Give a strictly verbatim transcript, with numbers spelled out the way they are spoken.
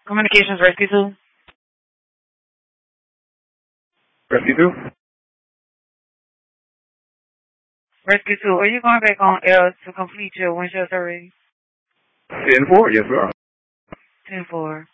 Communications Rescue two. Rescue two? Rescue two, are you going back on L to complete your windshield survey? ten four, yes, we are. ten four.